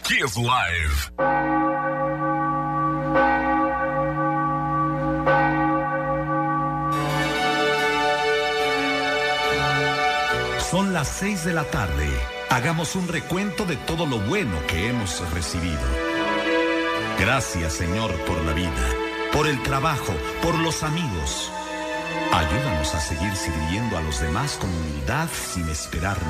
Kiss Live. Son las 6 de la tarde. Hagamos un recuento de todo lo bueno que hemos recibido. Gracias, Señor, por la vida, por el trabajo, por los amigos. Ayúdanos a seguir sirviendo a los demás con humildad sin esperar